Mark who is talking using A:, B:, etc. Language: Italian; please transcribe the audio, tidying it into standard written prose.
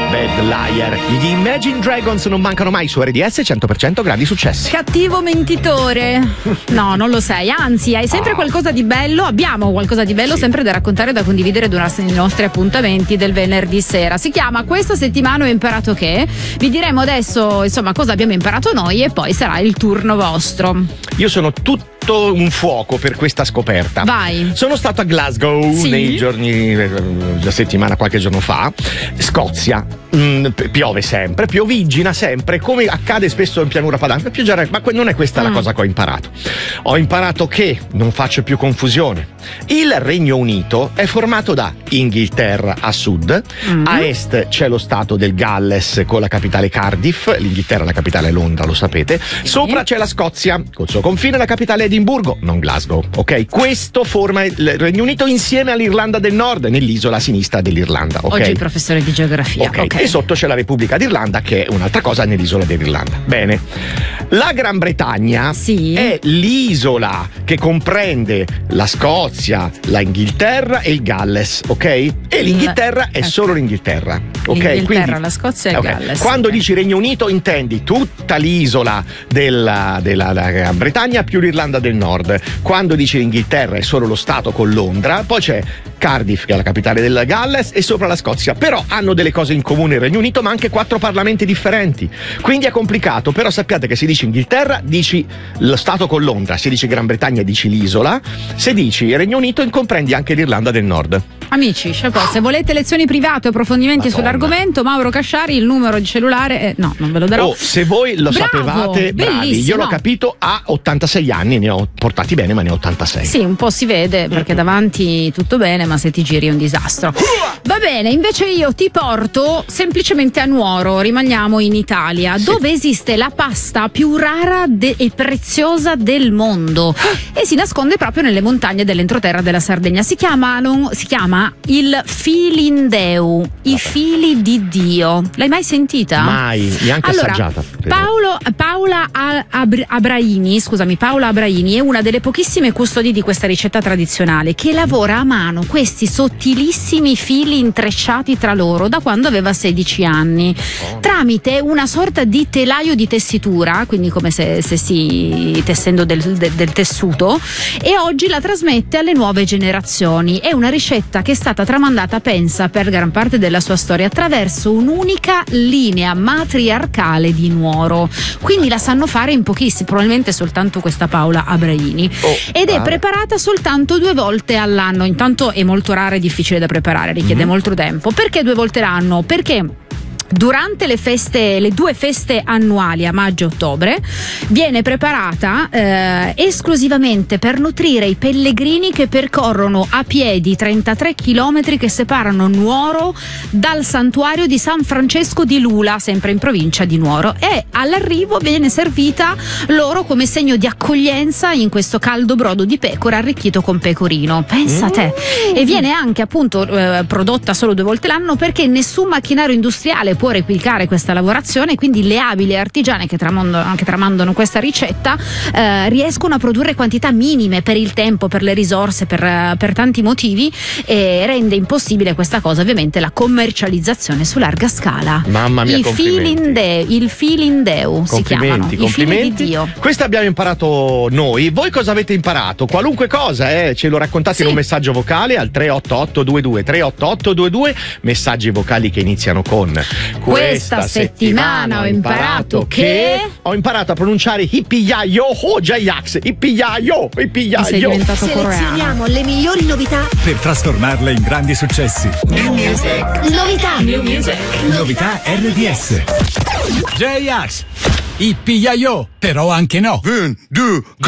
A: Bad Liar. Gli Imagine Dragons non mancano mai su RDS, 100% grandi successi.
B: Cattivo mentitore. No, non lo sei, anzi hai sempre qualcosa di bello, abbiamo qualcosa di bello sempre da raccontare e da condividere durante i nostri appuntamenti del venerdì sera. Si chiama Questa settimana ho imparato che. Vi diremo adesso insomma cosa abbiamo imparato noi e poi sarà il turno vostro.
A: Io sono tutto un fuoco per questa scoperta.
B: Vai.
A: Sono stato a Glasgow nei giorni, la settimana, qualche giorno fa. Scozia. Piove sempre, piovigina sempre, come accade spesso in pianura padana. Ma non è questa la cosa che ho imparato. Ho imparato che, non faccio più confusione, il Regno Unito è formato da Inghilterra a sud, a est c'è lo stato del Galles con la capitale Cardiff, l'Inghilterra la capitale è Londra, lo sapete, sopra c'è la Scozia col suo confine, la capitale è Edimburgo, non Glasgow, ok? Questo forma il Regno Unito insieme all'Irlanda del Nord, nell'isola a sinistra dell'Irlanda, ok?
B: Oggi professore di geografia,
A: ok. E sotto c'è la Repubblica d'Irlanda che è un'altra cosa nell'isola dell'Irlanda. Bene, la Gran Bretagna è l'isola che comprende la Scozia, la Inghilterra e il Galles, ok? E l'Inghilterra è solo l'Inghilterra, ok?
B: L'Inghilterra,
A: quindi,
B: la Scozia e il Galles.
A: Quando dici Regno Unito intendi tutta l'isola della Gran Bretagna più l'Irlanda del Nord. Quando dici l'Inghilterra è solo lo stato con Londra, poi c'è Cardiff che è la capitale del Galles e sopra la Scozia, però hanno delle cose in comune il Regno Unito ma anche 4 parlamenti differenti, quindi è complicato. Però sappiate che se dici Inghilterra dici lo stato con Londra, se dici Gran Bretagna dici l'isola, se dici Regno Unito incomprendi anche l'Irlanda del Nord.
B: Amici, se volete lezioni private o approfondimenti sull'argomento, Mauro Casciari, il numero di cellulare no, non ve lo darò.
A: Se voi lo sapevate, bravi. Io l'ho capito a 86 anni, ne ho portati bene ma ne ho 86.
B: Sì, un po' si vede perché davanti tutto bene ma se ti giri è un disastro. Va bene, invece io ti porto semplicemente a Nuoro, rimaniamo in Italia, dove esiste la pasta più rara e preziosa del mondo e si nasconde proprio nelle montagne dell'entroterra della Sardegna. Si chiama il filindeu, i fili di Dio. L'hai mai sentita?
A: Mai, neanche assaggiata.
B: Paola Abraini è una delle pochissime custodi di questa ricetta tradizionale che lavora a mano questi sottilissimi fili intrecciati tra loro da quando aveva 16 anni tramite una sorta di telaio di tessitura, quindi come se si tessendo del tessuto, e oggi la trasmette alle nuove generazioni. È una ricetta che è stata tramandata, pensa, per gran parte della sua storia attraverso un'unica linea matriarcale di Nuoro, quindi la sanno fare in pochissimi, probabilmente soltanto questa Paola Abraini, ed è preparata soltanto 2 volte all'anno. Intanto è molto rara e difficile da preparare, richiede molto tempo. Perché 2 volte l'anno? Perché durante le 2 feste annuali a maggio e ottobre viene preparata esclusivamente per nutrire i pellegrini che percorrono a piedi 33 chilometri che separano Nuoro dal santuario di San Francesco di Lula, sempre in provincia di Nuoro, e all'arrivo viene servita loro come segno di accoglienza in questo caldo brodo di pecora arricchito con pecorino. Pensa a te. E viene anche appunto prodotta solo 2 volte l'anno perché nessun macchinario industriale può replicare questa lavorazione, quindi le abili artigiane che tramandano questa ricetta riescono a produrre quantità minime per il tempo, per le risorse, per tanti motivi, e rende impossibile questa cosa ovviamente la commercializzazione su larga scala.
A: Mamma mia,
B: il filindeu si chiamano, i fili di Dio.
A: Questo abbiamo imparato noi. Voi cosa avete imparato? Qualunque cosa, ce lo raccontate in un messaggio vocale al 38822, messaggi vocali che iniziano con
B: questa settimana ho imparato che...
A: Ho imparato a pronunciare Hippiyayo Hojayax. Hippiyayo.
C: Selezioniamo le migliori novità
D: per trasformarle in grandi successi.
C: New music.
D: Novità RDS. J-Ax. Hippiyayo, però anche no.
A: 1, 2, go!